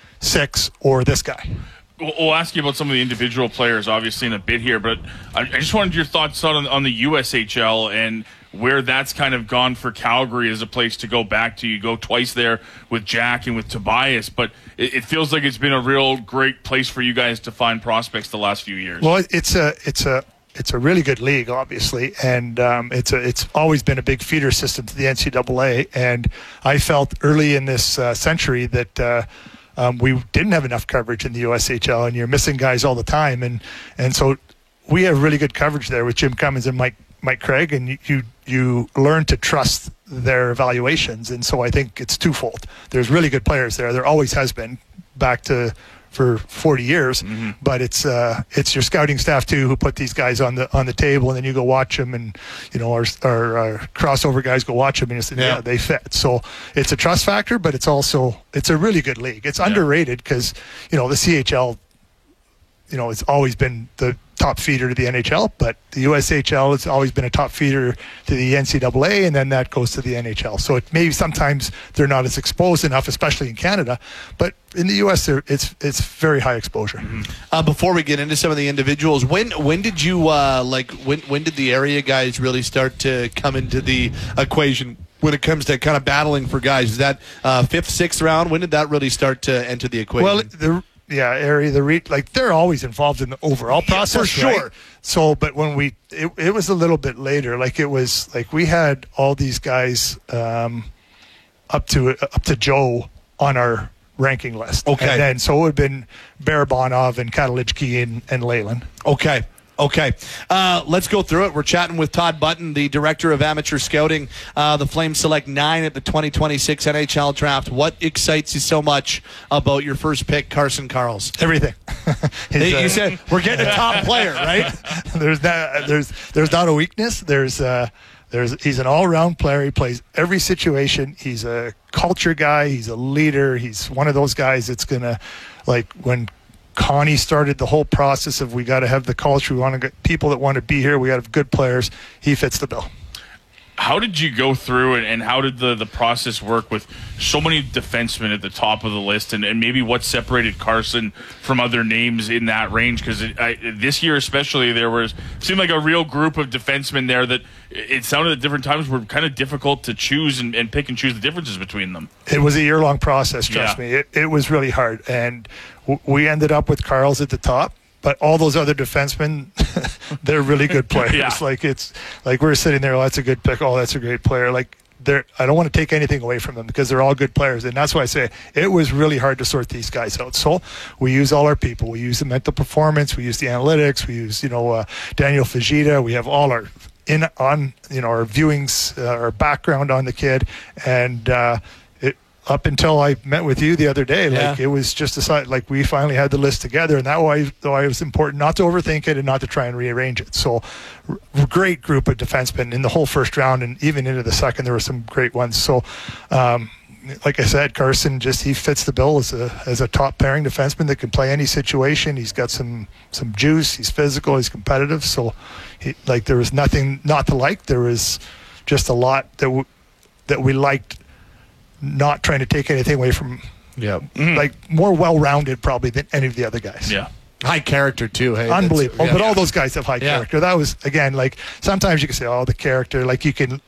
six or this guy? We'll, we'll ask you about some of the individual players, obviously, in a bit here, but I, I just wanted your thoughts on on the U S H L and where that's kind of gone for Calgary as a place to go back to. You go twice there with Jack and with Tobias, but it, it feels like it's been a real great place for you guys to find prospects the last few years. Well, it's a it's a it's a really good league, obviously, and um, it's a it's always been a big feeder system to the N C double A. And I felt early in this uh, century that uh, um, we didn't have enough coverage in the U S H L, and you're missing guys all the time. And and so we have really good coverage there with Jim Cummins and Mike Mike Craig, and you you, you learn to trust their evaluations. And so I think it's twofold. There's really good players there. There always has been, back to for forty years, mm-hmm. but it's uh, it's your scouting staff too who put these guys on the on the table, and then you go watch them, and you know our, our, our crossover guys go watch them, and you say, yeah. yeah, they fit. So it's a trust factor, but it's also it's a really good league. It's yeah. underrated because you know the C H L, you know, it's always been the top feeder to the N H L, but the U S H L has always been a top feeder to the N C double A, and then that goes to the N H L. So it maybe sometimes they're not as exposed enough, especially in Canada, but in the U S, it's it's very high exposure. Mm-hmm. Uh, before we get into some of the individuals, when when did you uh, like when when did the area guys really start to come into the equation when it comes to kind of battling for guys? Is that uh, fifth, sixth round? When did that really start to enter the equation? Well, the Yeah, area the re- like they're always involved in the overall process, yeah, for sure. Right? So, but when we, it, it was a little bit later. Like it was like we had all these guys um, up to up to Joe on our ranking list. Okay, and then so it would have been Barabanov and Katalijki and, and Leyland. Okay. Okay, uh, let's go through it. We're chatting with Todd Button, the Director of Amateur Scouting. Uh, the Flames select nine at the twenty twenty-six N H L Draft. What excites you so much about your first pick, Carson Karls? Everything. Hey, you uh, said we're getting a top player, right? there's not, there's there's not a weakness. There's uh, there's he's an all-around player. He plays every situation. He's a culture guy. He's a leader. He's one of those guys that's gonna, like when Connie started the whole process of we got to have the culture. We want to get people that want to be here. We got to have good players. He fits the bill. How did you go through and, and how did the, the process work with so many defensemen at the top of the list, and, and maybe what separated Carson from other names in that range? Because this year especially, there was seemed like a real group of defensemen there that it sounded at different times were kind of difficult to choose and, and pick and choose the differences between them. It was a year-long process, trust yeah. me. It, it was really hard, and w- we ended up with Karls at the top. But all those other defensemen, they're really good players. yeah. Like it's like we're sitting there, oh, that's a good pick. Oh, that's a great player. Like they're, I don't want to take anything away from them because they're all good players, and that's why I say it was really hard to sort these guys out. So we use all our people. We use the mental performance. We use the analytics. We use you know uh, Daniel Fajita. We have all our in on you know our viewings, uh, our background on the kid, and uh, it. up until I met with you the other day, like Yeah. it was just decided, like we finally had the list together, and that why why it was important not to overthink it and not to try and rearrange it. So, r- great group of defensemen in the whole first round, and even into the second, there were some great ones. So, um, like I said, Carson just he fits the bill as a as a top pairing defenseman that can play any situation. He's got some some juice. He's physical. He's competitive. So, he, like there was nothing not to like. There was just a lot that w- that we liked. Not trying to take anything away from, yeah, like more well-rounded probably than any of the other guys. Yeah, high character too. Hey, unbelievable. yeah. But all those guys have high Yeah. character. That was again like sometimes you can say, oh, the character. Like you can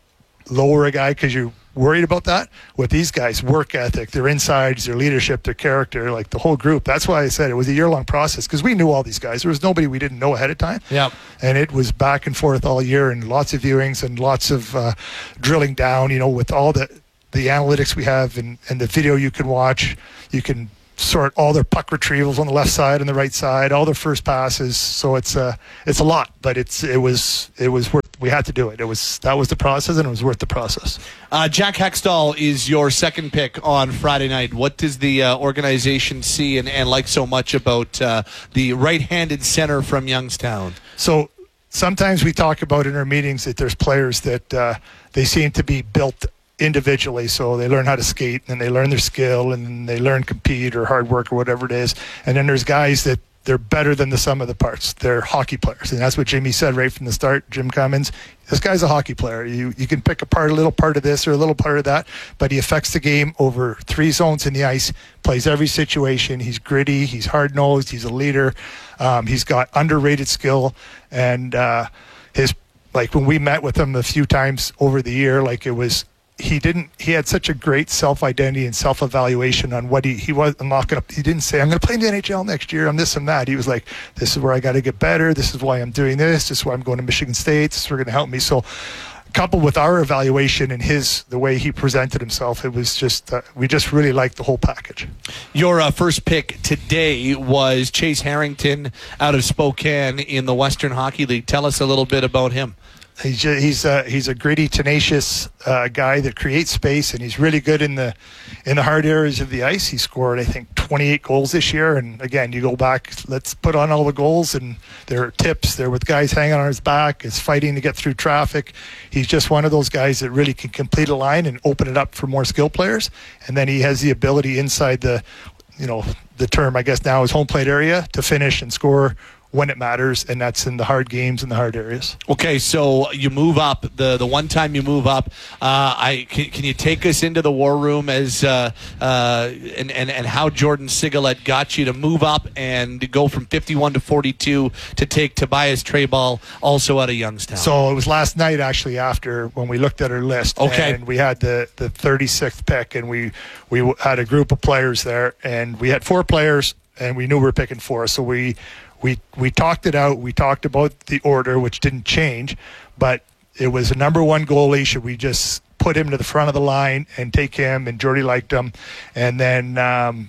lower a guy because you're worried about that. With these guys, work ethic, their insides, their leadership, their character, like the whole group. That's why I said it was a year-long process because we knew all these guys. There was nobody we didn't know ahead of time. Yeah, and it was back and forth all year, and lots of viewings and lots of uh, drilling down. You know, with all the. the analytics we have and, and the video you can watch, you can sort all their puck retrievals on the left side and the right side, all their first passes. So it's uh, it's a lot, but it's it was it was worth. We had to do it. It was that was the process, and it was worth the process. Uh, Jack Hextall is your second pick on Friday night. What does the uh, organization see and, and like so much about uh, the right-handed center from Youngstown? So sometimes we talk about in our meetings that there's players that uh, they seem to be built individually, so they learn how to skate and they learn their skill and they learn compete or hard work or whatever it is. And then there's guys that they're better than the sum of the parts. They're hockey players, and that's what Jimmy said right from the start. Jim Cummins, this guy's a hockey player. You you can pick apart a little part of this or a little part of that, but he affects the game over three zones in the ice. Plays every situation. He's gritty. He's hard nosed. He's a leader. Um, he's got underrated skill, and uh, his like when we met with him a few times over the year, like it was. He didn't. He had such a great self-identity and self-evaluation on what he he was. I'm not gonna. He didn't say I'm gonna play in the N H L next year. I'm this and that. He was like, this is where I got to get better. This is why I'm doing this. This is why I'm going to Michigan State. This is going to help me. So, coupled with our evaluation and his the way he presented himself, it was just uh, we just really liked the whole package. Your uh, first pick today was Chase Harrington out of Spokane in the Western Hockey League. Tell us a little bit about him. He's just, he's a, he's a gritty, tenacious uh, guy that creates space, and he's really good in the in the hard areas of the ice. He scored, I think, twenty-eight goals this year. And again, you go back, let's put on all the goals, and there are tips. They're with guys hanging on his back. It's fighting to get through traffic. He's just one of those guys that really can complete a line and open it up for more skill players. And then he has the ability inside the, you know, the term I guess now is home plate area to finish and score when it matters, and that's in the hard games and the hard areas. Okay, so you move up. The the one time you move up, uh, I can, can you take us into the war room as uh, uh, and, and and how Jordan Sigalet got you to move up and go from fifty-one to forty-two to take Tobias Treyball also out of Youngstown? So it was last night actually after when we looked at our list. Okay. And we had the, the thirty-sixth pick, and we we had a group of players there, and we had four players, and we knew we were picking four. So we We we talked it out. We talked about the order, which didn't change, but it was a number one goalie. Should we just put him to the front of the line and take him? And Jordy liked him. And then um,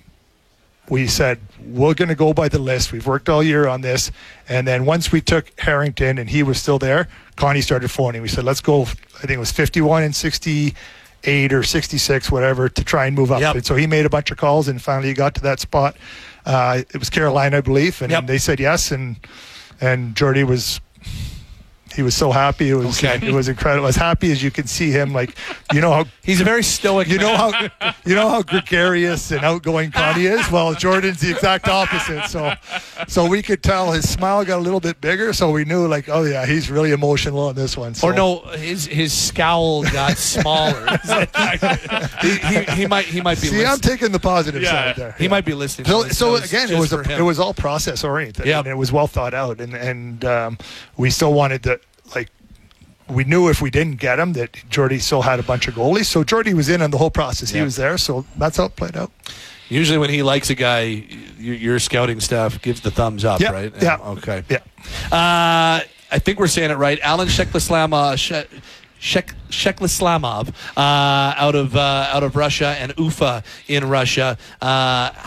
we said, we're going to go by the list. We've worked all year on this. And then once we took Harrington and he was still there, Connie started phoning. We said, let's go, I think it was fifty-one and sixty-eight or sixty-six, whatever, to try and move up. Yep. And so he made a bunch of calls, and finally he got to that spot. Uh, it was Carolina, I believe, and Yep. they said yes, and and Jordy was he was so happy. It was Okay. it was incredible. As happy as you can see him, like you know how he's a very stoic. You know man. how you know how gregarious and outgoing Connie is. Well, Jordan's the exact opposite. So so we could tell his smile got a little bit bigger. So we knew like, oh yeah, he's really emotional on this one. So. Or no, his his scowl got smaller. he, he, he might he might be. See, listening. I'm taking the positive Yeah. side there. He might be listening. So, to this. so That again, it just was for a, him. it was all process oriented, Yep. and it was well thought out, and and um, we still wanted to like. We knew if we didn't get him that Jordy still had a bunch of goalies, so Jordy was in on the whole process. He Yep. was there, so that's how it played out. Usually, when he likes a guy, your, your scouting staff gives the thumbs up, Yeah, right? yeah. Okay. Yeah. Uh, I think we're saying it right. Alan Sheklislamov, Shek, Shek, Sheklislamov uh, out of uh, out of Russia, and Ufa in Russia. Uh,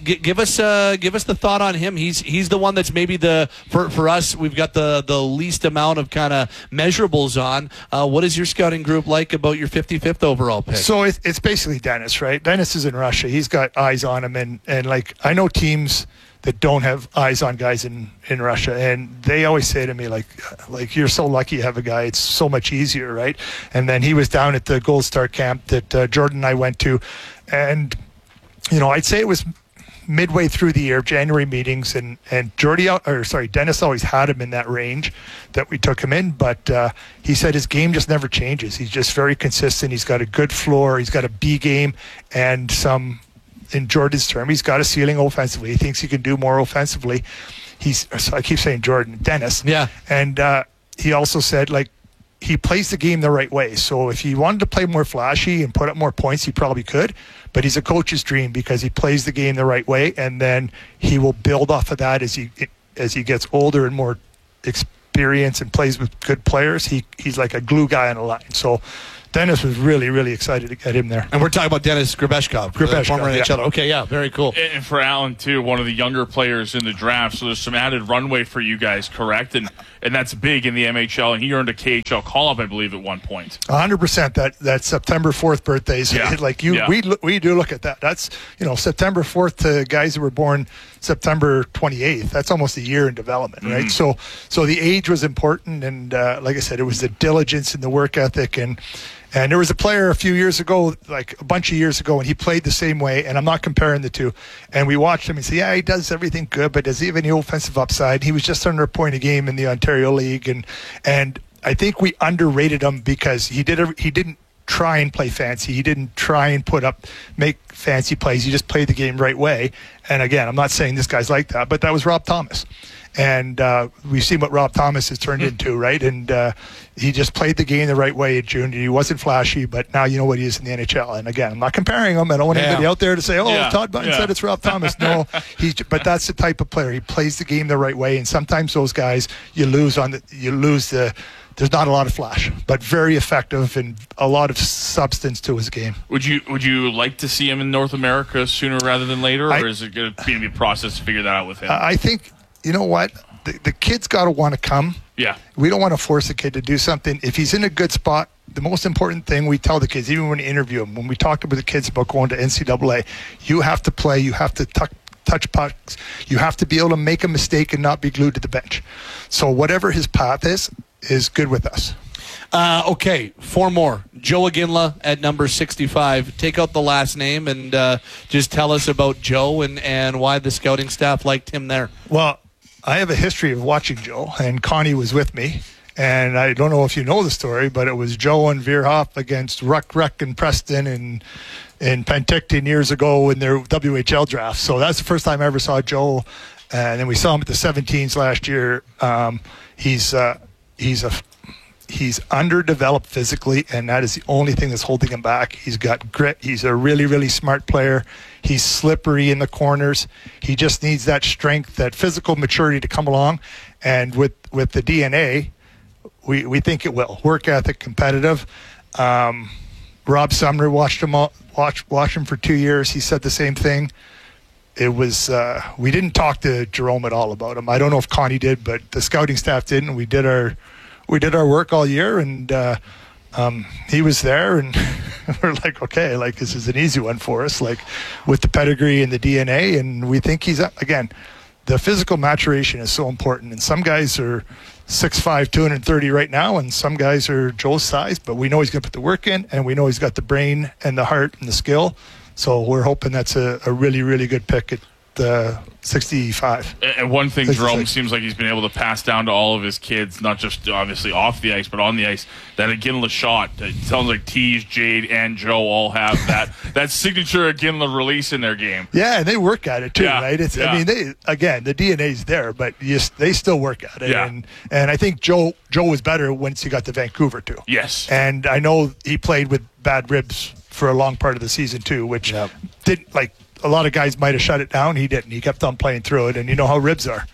g- give us uh, give us the thought on him. He's he's the one that's maybe the for for us. We've got the the least amount of kind of measurables on. Uh, what is your scouting group like about your fifty-fifth overall pick? So it's, it's basically Dennis, right? Dennis is in Russia. He's got eyes on him, and and like I know teams that don't have eyes on guys in, in Russia. And they always say to me, like, like you're so lucky you have a guy. It's so much easier, right? And then he was down at the Gold Star camp that uh, Jordan and I went to. And, you know, I'd say it was midway through the year, January meetings, and, and Jordy, or sorry, Dennis always had him in that range that we took him in. But uh, he said his game just never changes. He's just very consistent. He's got a good floor. He's got a B game and some... in Jordan's term, he's got a ceiling offensively. He thinks he can do more offensively. He's, so I keep saying Jordan, Dennis. Yeah. And uh, he also said, like, he plays the game the right way. So if he wanted to play more flashy and put up more points, he probably could. But he's a coach's dream because he plays the game the right way, and then he will build off of that as he as he gets older and more experience and plays with good players. He he's like a glue guy on the line. So Dennis was really, really excited to get him there. And we're talking about Dennis Grabeshkov, Grabeshkov, former yeah. N H L. Okay, yeah, very cool. And for Allen, too, one of the younger players in the draft, so there's some added runway for you guys, correct? And and that's big in the M H L, and he earned a K H L call-up, I believe, at one point. one hundred percent. That that September fourth birthdays, yeah. like you, yeah. we we do look at that. That's, you know, September fourth to guys who were born September twenty-eighth. That's almost a year in development, right? Mm-hmm. So so the age was important, and uh, like I said, it was the diligence and the work ethic. And And there was a player a few years ago, like a bunch of years ago, and he played the same way, and I'm not comparing the two. And we watched him and said, yeah, he does everything good, but does he have any offensive upside? He was just under a point a game in the Ontario League, and and I think we underrated him because he did he didn't try and play fancy. He didn't try and put up, make fancy plays. He just played the game right way. And again, I'm not saying this guy's like that, but that was Rob Thomas. And uh, we've seen what Rob Thomas has turned into, right? And uh, he just played the game the right way at junior. He wasn't flashy, but now you know what he is in the N H L. And again, I'm not comparing him. I don't want Yeah. anybody out there to say, oh, Yeah. Todd Button Yeah. said it's Rob Thomas. No, he's, but that's the type of player. He plays the game the right way. And sometimes those guys, you lose on the, you lose the, there's not a lot of flash, but very effective and a lot of substance to his game. Would you would you like to see him in North America sooner rather than later, or I- is it going to be a process to figure that out with him? I think, you know what? The, the kid's got to want to come. yeah. We don't want to force a kid to do something. If he's in a good spot, the most important thing we tell the kids, even when we interview them, when we talk with the kids about going to N C double A, you have to play, you have to tuck, touch pucks, you have to be able to make a mistake and not be glued to the bench. So whatever his path is, is good with us. Uh, okay, four more. Joe Aginla at number sixty-five. Take out the last name and uh, just tell us about Joe and, and why the scouting staff liked him there. Well, I have a history of watching Joe, and Connie was with me. And I don't know if you know the story, but it was Joe and Veerhoff against Ruck, Ruck, and Preston in, in Penticton years ago in their W H L draft. So that's the first time I ever saw Joe. And then we saw him at the seventeens last year. Um, he's uh, he's a he's underdeveloped physically, and that is the only thing that's holding him back. He's got grit. He's a really, really smart player. He's slippery in the corners. He just needs that strength, that physical maturity to come along. And with, with the D N A, we, we think it will. Work ethic, competitive. Um, Rob Sumner watched him all, watch, watched him for two years. He said the same thing. It was uh, we didn't talk to Jerome at all about him. I don't know if Connie did, but the scouting staff didn't. We did our we did our work all year, and uh, um, he was there, and we're like, okay, like this is an easy one for us, like with the pedigree and the D N A, and we think he's again. The physical maturation is so important, and some guys are six five, two hundred thirty right now, and some guys are Joe's size, but we know he's going to put the work in, and we know he's got the brain and the heart and the skill. So we're hoping that's a, a really, really good pick at uh, sixty-five. And one thing sixty-six. Jerome seems like he's been able to pass down to all of his kids, not just obviously off the ice, but on the ice, that Aginla shot. It sounds like Tease, Jade, and Joe all have that that signature Aginla release in their game. Yeah, and they work at it too, Yeah, right? It's, yeah. I mean, they again, the D N A's there, but you, they still work at it. Yeah. And and I think Joe Joe was better once he got to Vancouver too. Yes. And I know he played with bad ribs for a long part of the season too, which Yep. didn't like a lot of guys might have shut it down. He didn't. He kept on playing through it, and you know how ribs are.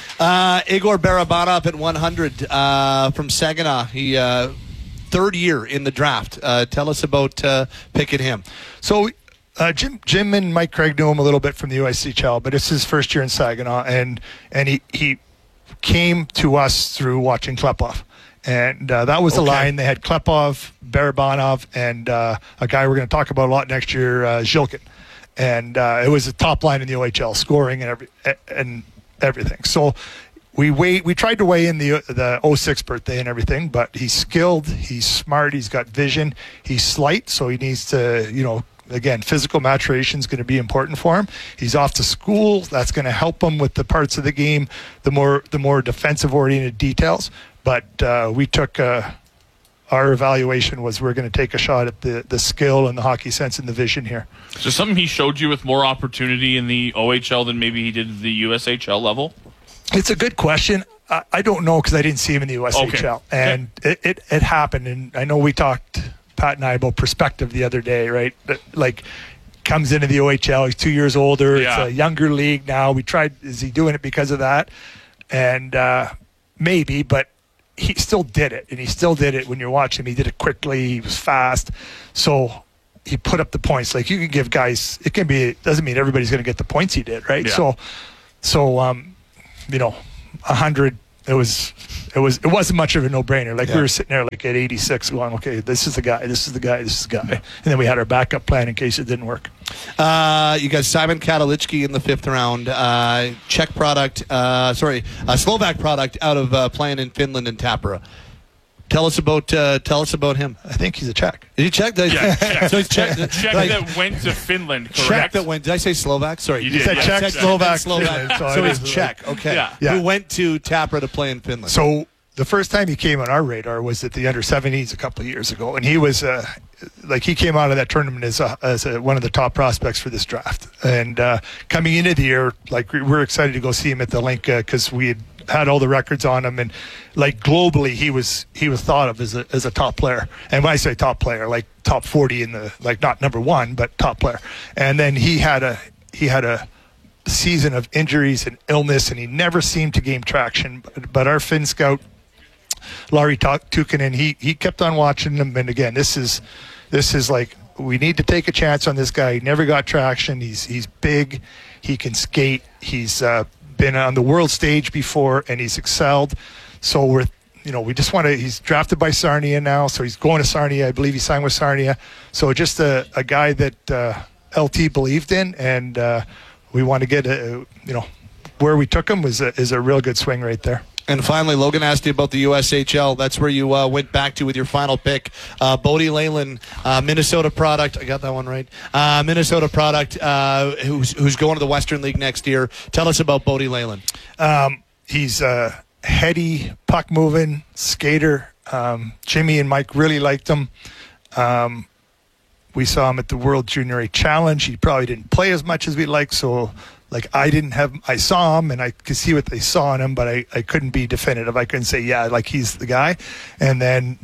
Uh, Igor Barabanov at one hundred uh, from Saginaw. He uh, third year in the draft. Uh, tell us about uh, picking him. So Uh, Jim, Jim and Mike Craig knew him a little bit from the U S H L, but it's his first year in Saginaw, and and he he came to us through watching Klepov, and uh, that was the Okay. line. They had Klepov, Barabanov, and uh, a guy we're going to talk about a lot next year, uh, Zhilkin, and uh, it was a top line in the O H L, scoring and every and everything. So. We wait. We tried to weigh in the the oh six birthday and everything, but he's skilled, he's smart, he's got vision, he's slight, so he needs to, you know, again, physical maturation is going to be important for him. He's off to school. That's going to help him with the parts of the game, the more the more defensive oriented details. But uh, we took uh, our evaluation was we're going to take a shot at the the skill and the hockey sense and the vision here. So something he showed you with more opportunity in the O H L than maybe he did at the U S H L level? It's a good question. I, I don't know because I didn't see him in the U S H L. Okay. And it, it, it happened. And I know we talked, Pat and I, about perspective the other day, right? That, like, comes into the O H L. He's two years older. Yeah. It's a younger league now. We tried, is he doing it because of that? And uh, maybe, but he still did it. And he still did it when you're watching him. He did it quickly. He was fast. So he put up the points. Like, you can give guys, it can be, it doesn't mean everybody's going to get the points he did, right? Yeah. So, so, um, you know, a hundred. It was, it was, it wasn't much of a no-brainer. Like Yeah. we were sitting there, like at eighty-six, going, "Okay, this is the guy. This is the guy. This is the guy." And then we had our backup plan in case it didn't work. Uh, you got Simon Katalitsky in the fifth round. Uh, Czech product, uh, sorry, uh, Slovak product out of uh, playing in Finland and Tappara. Tell us about uh, tell us about him. I think he's a Czech. Is he Czech? Yeah, Czech. So he's Czech. Czech like, that went to Finland, Czech correct? that went. Did I say Slovak? Sorry, You did, said yeah. Czech, Czech, Slovak, Slovak. Finland, So, so it he's is, Czech. Okay. Yeah. Yeah. Who went to Tappara to play in Finland? So the first time he came on our radar was at the under seventies a couple of years ago, and he was uh, like he came out of that tournament as a, as a, one of the top prospects for this draft. And uh, coming into the year, like we we're excited to go see him at the link because we had had all the records on him, and like globally he was he was thought of as a as a top player. And when I say top player, like top forty in the, like not number one, but top player. And then he had a he had a season of injuries and illness, and he never seemed to gain traction. But, but our Finn scout, Larry Tukkanen, he he kept on watching him. And again, this is this is like, we need to take a chance on this guy. He never got traction. He's he's big. He can skate. He's uh, been on the world stage before, and he's excelled. So we're, you know, we just want to, he's drafted by Sarnia now, so he's going to Sarnia. I believe he signed with Sarnia. So just a, a guy that uh, L T believed in, and uh, we want to get, a, you know, where we took him was a, is a real good swing right there. And finally, Logan asked you about the U S H L. That's where you uh, went back to with your final pick. Uh, Bodie Leyland, uh, Minnesota product. I got that one right. Uh, Minnesota product, uh, who's, who's going to the Western League next year. Tell us about Bodie Leyland. Um, he's a heady, puck-moving skater. Um, Jimmy and Mike really liked him. Um, we saw him at the World Junior A Challenge. He probably didn't play as much as we like, so... Like, I didn't have, I saw him and I could see what they saw in him, but I, I couldn't be definitive. I couldn't say, yeah, like he's the guy. And then,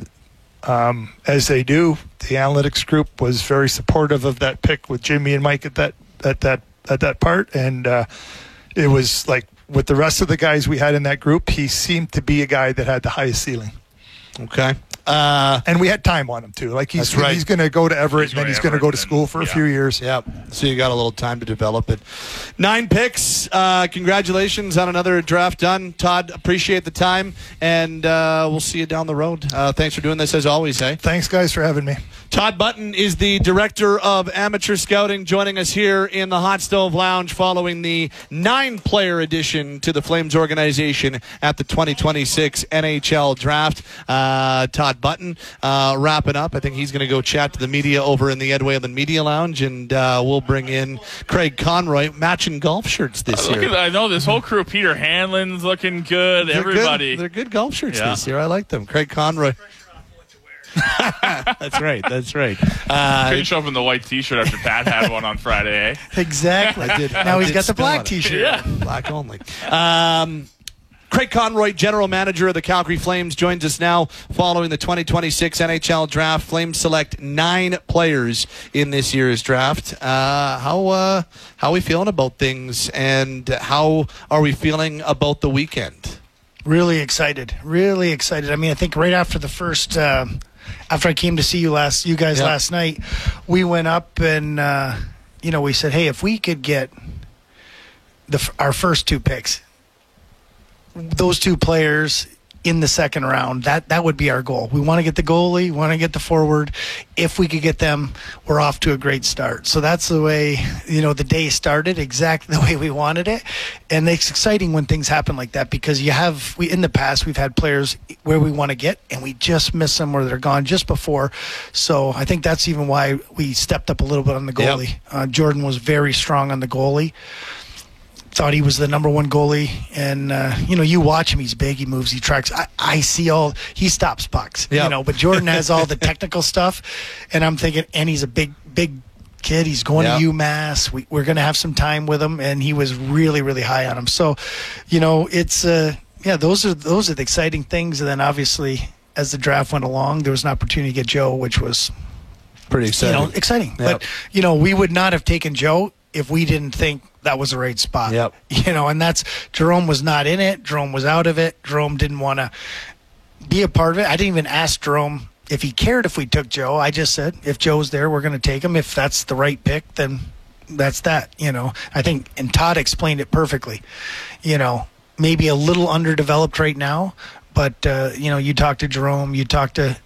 um, as they do, the analytics group was very supportive of that pick with Jimmy and Mike at that, at that, at that part. And, uh, it was like with the rest of the guys we had in that group, he seemed to be a guy that had the highest ceiling. Okay. Uh, and we had time on him too. Like he's That's right. he's going to go to Everett, He's and then going he's to going to go to Everett, school for and- a few years. Yeah. So you got a little time to develop it. Nine picks. Uh, congratulations on another draft done. Todd, appreciate the time, and uh, we'll see you down the road. Uh, thanks for doing this as always, eh? Thanks, guys, for having me. Todd Button is the Director of Amateur Scouting, joining us here in the Hot Stove Lounge following the nine-player addition to the Flames organization at the twenty twenty-six N H L Draft. Uh, Todd Button uh, wrapping up. I think he's going to go chat to the media over in the Ed Whalen Media Lounge, and uh, we'll bring in Craig Conroy, matching golf shirts this Uh, look year. at, I know this whole crew. Peter Hanlon's looking good. They're Everybody. Good. They're good golf shirts Yeah. this year. I like them. Craig Conroy. That's right. That's right. Uh, Couldn't show up in the white T-shirt after Pat had one on Friday, eh? Exactly. I did- now I he's did got the spill black on it. T-shirt. Yeah. Black only. Um, Craig Conroy, General Manager of the Calgary Flames, joins us now following the twenty twenty-six N H L Draft. Flames select nine players in this year's draft. Uh, how uh, how are we feeling about things, and how are we feeling about the weekend? Really excited. Really excited. I mean, I think right after the first, uh, after I came to see you last, you guys Yep. last night, we went up and uh, you know, we said, hey, if we could get the our first two picks, those two players in the second round, that that would be our goal. We want to get the goalie, we want to get the forward. If we could get them, we're off to a great start. So that's the way, you know, the day started, exactly the way we wanted it. And it's exciting when things happen like that, because you have, we in the past, we've had players where we want to get, and we just miss them or they're gone just before. So I think that's even why we stepped up a little bit on the goalie. Yep. Uh, Jordan was very strong on the goalie. Thought he was the number one goalie, and uh, you know, you watch him. He's big. He moves. He tracks. I, I see all. He stops pucks. Yep. You know, but Jordan has all the technical stuff, and I'm thinking, and he's a big, big kid. He's going yep. to UMass. We, we're going to have some time with him, and he was really, really high on him. So, you know, it's uh, yeah, those are those are the exciting things. And then obviously, as the draft went along, there was an opportunity to get Joe, which was pretty exciting. You know, exciting. Yep. But you know, we would not have taken Joe if we didn't think that was the right spot. Yep. You know, and that's, Jerome was not in it. Jerome was out of it. Jerome didn't want to be a part of it. I didn't even ask Jerome if he cared if we took Joe. I just said, if Joe's there, we're going to take him. If that's the right pick, then that's that, you know. I think, and Todd explained it perfectly. You know, maybe a little underdeveloped right now, but, uh, you know, you talk to Jerome, you talk to